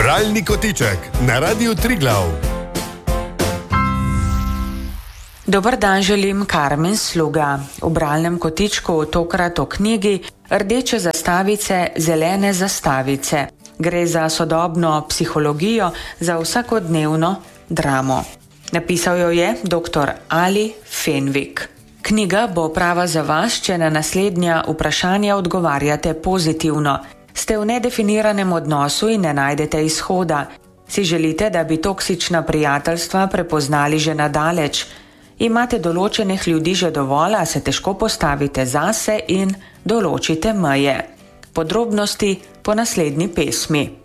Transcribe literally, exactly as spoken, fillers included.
Bralni kotiček na Radiu Triglav. Dober dan želim, Karmen Sluga. V bralnem kotičku tokrat o knjigi Rdeče zastavice, zelene zastavice. Gre za sodobno psihologijo, za vsakodnevno dramo. Napisal jo je doktor Ali Fenwick. Knjiga bo prava za vas, če na naslednja vprašanja odgovarjate pozitivno. Ste v nedefiniranem odnosu in ne najdete izhoda. Si želite, da bi toksična prijateljstva prepoznali že nadaleč? Imate določenih ljudi že dovolj, a se težko postavite zase in določite meje. Podrobnosti po naslednji pesmi.